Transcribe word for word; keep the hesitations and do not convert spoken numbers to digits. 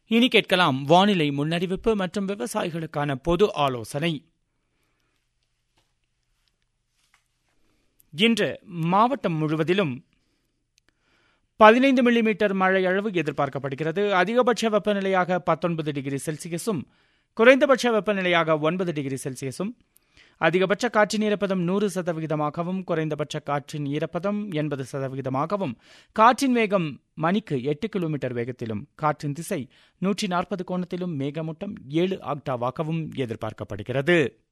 இனி கேட்கலாம் வானிலை முன்னறிவிப்பு மற்றும் விவசாயிகளுக்கான பொது ஆலோசனை. இன்று மாவட்டம் முழுவதிலும் பதினைந்து மில்லிமீட்டர் மழை அளவு எதிர்பார்க்கப்படுகிறது. அதிகபட்ச வெப்பநிலையாக பத்தொன்பது டிகிரி செல்சியஸும் குறைந்தபட்ச வெப்பநிலையாக ஒன்பது டிகிரி செல்சியஸும், அதிகபட்ச காற்றின் ஈரப்பதம் நூறு சதவிகிதமாகவும் குறைந்தபட்ச காற்றின் ஈரப்பதம் எண்பது சதவிகிதமாகவும், காற்றின் வேகம் மணிக்கு எட்டு கிலோமீட்டர் வேகத்திலும், காற்றின் திசை நூற்றி நாற்பது கோணத்திலும், மேகமூட்டம் ஏழு ஆக்டாவாகவும் எதிர்பார்க்கப்படுகிறது.